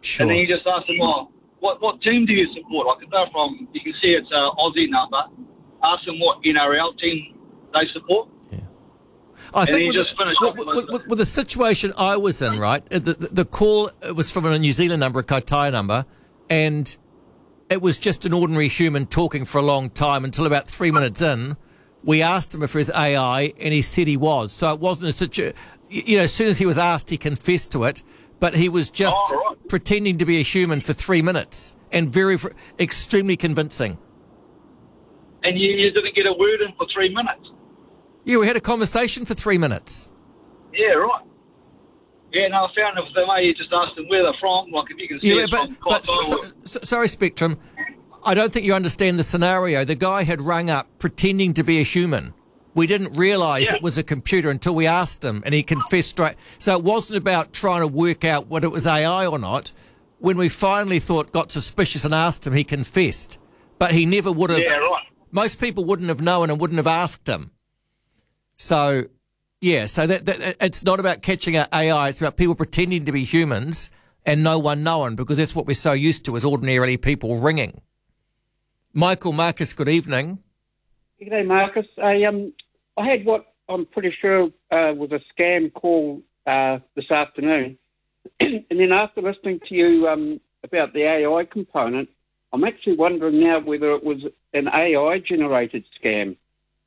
Sure. And then you just ask them, what team do you support? Like if they're from, you can see it's an Aussie number. Ask them what NRL team they support. I think with the situation I was in, right, the call was from a New Zealand number, a Kaitaia number, and it was just an ordinary human talking for a long time until about 3 minutes in. We asked him if he was AI, and he said he was. So it wasn't a situation, as soon as he was asked, he confessed to it, but he was just pretending to be a human for 3 minutes and extremely convincing. And you didn't get a word in for 3 minutes? Yeah, we had a conversation for 3 minutes. Yeah, right. Yeah, no, I found if the way you just asked them where they're from, like if you can see sorry, Spectrum, I don't think you understand the scenario. The guy had rung up pretending to be a human. We didn't realise it was a computer until we asked him, and he confessed straight. So it wasn't about trying to work out whether it was AI or not. When we finally got suspicious and asked him, he confessed. But he never would have... Yeah, right. Most people wouldn't have known and wouldn't have asked him. So, so that it's not about catching an AI. It's about people pretending to be humans and no one knowing, because that's what we're so used to as ordinarily people ringing. Michael Marcus, good evening. Good day, Marcus. I had what I'm pretty sure was a scam call this afternoon. And then after listening to you about the AI component, I'm actually wondering now whether it was an AI-generated scam.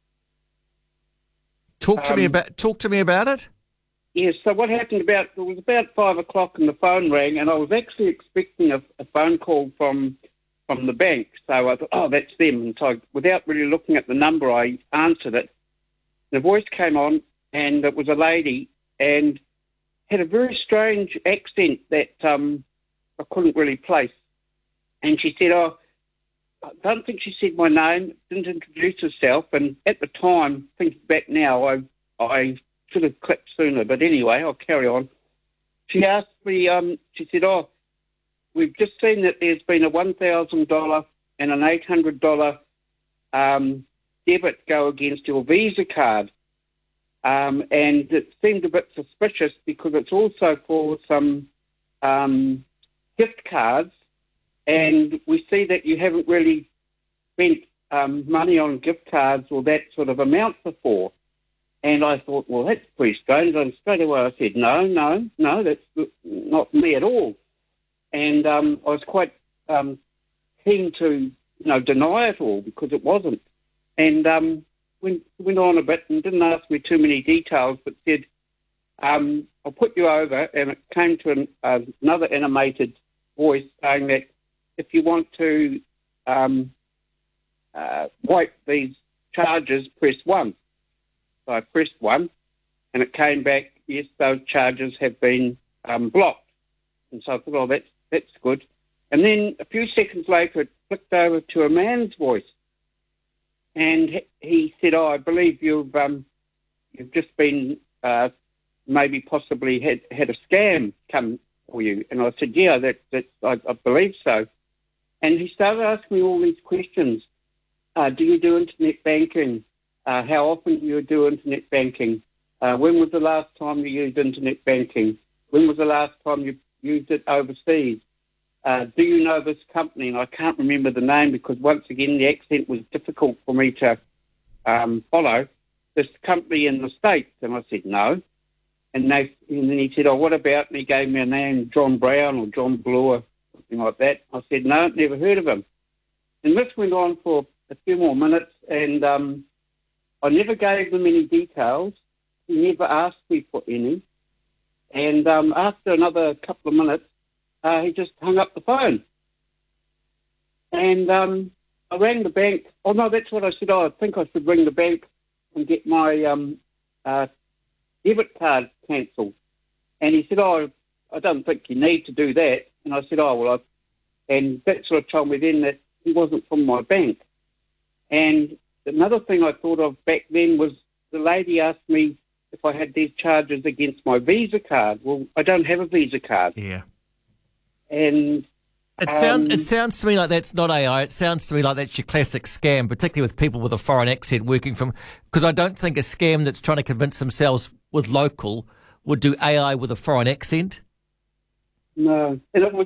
Talk to me about it. Yes. So what happened it was about 5 o'clock, and the phone rang, and I was actually expecting a phone call from the bank. So I thought, that's them. And so without really looking at the number, I answered it. The voice came on, and it was a lady, and had a very strange accent that I couldn't really place. And she said, I don't think she said my name, didn't introduce herself. And at the time, thinking back now, I should have clicked sooner. But anyway, I'll carry on. She asked me, she said, we've just seen that there's been a $1,000 and an $800 debit go against your Visa card. And it seemed a bit suspicious because it's also for some gift cards. And we see that you haven't really spent money on gift cards or that sort of amount before. And I thought, well, that's pretty strange. And straight away I said, no, that's not me at all. And I was quite keen to, deny it all because it wasn't. And went on a bit and didn't ask me too many details, but said, I'll put you over. And it came to another animated voice saying that if you want to wipe these charges, press 1. So I pressed 1, and it came back, yes, those charges have been blocked. And so I thought, that's good. And then a few seconds later, it flicked over to a man's voice. And he said, I believe you've just been maybe possibly had a scam come for you. And I said, yeah, I believe so. And he started asking me all these questions. Do you do internet banking? How often do you do internet banking? When was the last time you used internet banking? When was the last time you used it overseas? Do you know this company? And I can't remember the name because, once again, the accent was difficult for me to follow. This company in the States. And I said, no. And then he said, what about? And he gave me a name, John Brown or John Blue or something like that. I said, no, never heard of him. And this went on for a few more minutes, and I never gave them any details. He never asked me for any. And after another couple of minutes, he just hung up the phone. And I rang the bank. Oh, no, that's what I said. I think I should ring the bank and get my debit card cancelled. And he said, I don't think you need to do that. And I said, and that sort of told me then that he wasn't from my bank. And another thing I thought of back then was the lady asked me if I had these charges against my Visa card. Well, I don't have a Visa card. Yeah. And it sounds to me like that's not AI. It sounds to me like that's your classic scam, particularly with people with a foreign accent working from... Because I don't think a scam that's trying to convince themselves with local would do AI with a foreign accent. No. And it was